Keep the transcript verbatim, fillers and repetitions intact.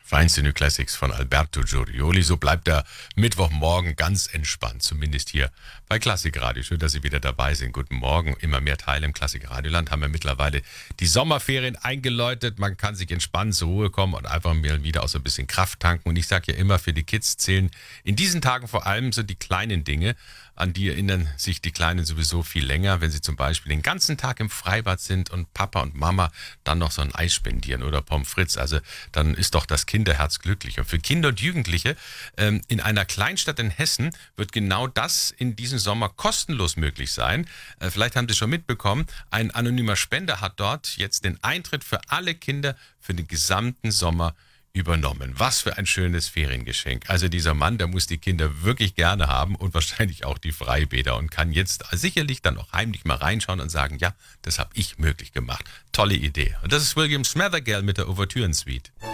Feinste New Classics von Alberto Giurioli. So bleibt der Mittwochmorgen ganz entspannt, zumindest hier bei Klassikradio. Schön, dass Sie wieder dabei sind. Guten Morgen. Immer mehr Teile im Klassikradioland haben wir mittlerweile die Sommerferien eingeläutet. Man kann sich entspannt zur Ruhe kommen und einfach mal wieder auch so ein bisschen Kraft tanken. Und ich sage ja immer, für die Kids zählen in diesen Tagen vor allem so die kleinen Dinge. An die erinnern sich die Kleinen sowieso viel länger, wenn sie zum Beispiel den ganzen Tag im Freibad sind und Papa und Mama dann noch so ein Eis spendieren oder Pommes frites. Also dann ist doch das Kinderherz glücklich. Und für Kinder und Jugendliche ähm, in einer Kleinstadt in Hessen wird genau das in diesem Sommer kostenlos möglich sein. Äh, vielleicht haben Sie schon mitbekommen, ein anonymer Spender hat dort jetzt den Eintritt für alle Kinder für den gesamten Sommer übernommen. Was für ein schönes Feriengeschenk. Also dieser Mann, der muss die Kinder wirklich gerne haben und wahrscheinlich auch die Freibäder und kann jetzt sicherlich dann auch heimlich mal reinschauen und sagen, ja, das habe ich möglich gemacht. Tolle Idee. Und das ist William Smathergall mit der Ouvertüren-Suite.